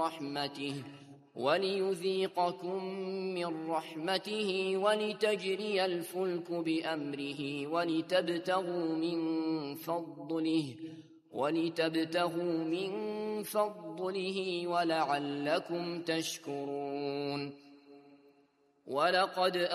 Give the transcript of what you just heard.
رحمته وليذيقكم من رحمته ولتجري الفلك بأمره ولتبتغوا من فضله ولعلكم تشكرون. ولقد